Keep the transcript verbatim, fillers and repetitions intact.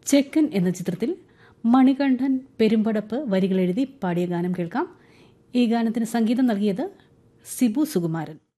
ചെക്കൻ എന്ന ചിത്രത്തിൽ മണികണ്ഠൻ പെരുമ്പടപ്പ് വരികളെഴുതി പാടിയ ഗാനം കേൾക്കാം. ഈ ഗാനത്തിന് സംഗീതം നൽകിയത് സിബു സുകുമാരൻ.